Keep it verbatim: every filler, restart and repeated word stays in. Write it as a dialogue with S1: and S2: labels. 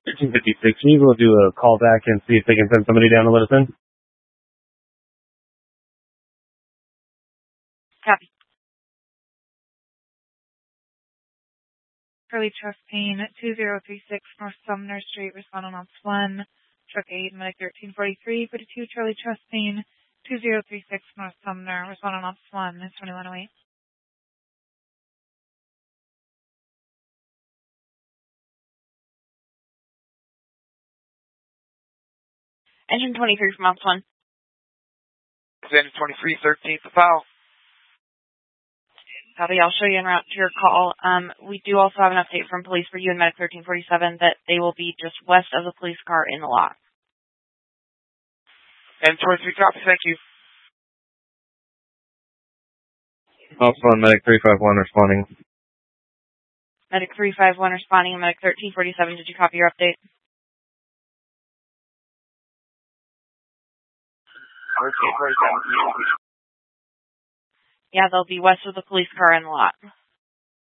S1: thirteen fifty-six, can you go do a call back and see if they can send somebody down to let us in?
S2: Copy. Charlie Trust Pain, two zero three six North Sumner Street, responding on one. Truck eight, Medic thirteen forty-three, forty-two Charlie Trust Pain, two zero three six North Sumner, responding on one, is twenty-one oh eight. Engine twenty-three from Ops one.
S3: Engine twenty-three, thirteenth to foul.
S2: Copy, I'll show you en route to your call. Um, we do also have an update from police for you and Medic thirteen forty-seven that they will be just west of the police car in the lot.
S3: Engine twenty-three, copy, thank you.
S1: Ops one, Medic three five one responding.
S2: Medic three five one responding, and Medic thirteen forty-seven, did you copy your update? Yeah, they'll be west of the police car in the lot.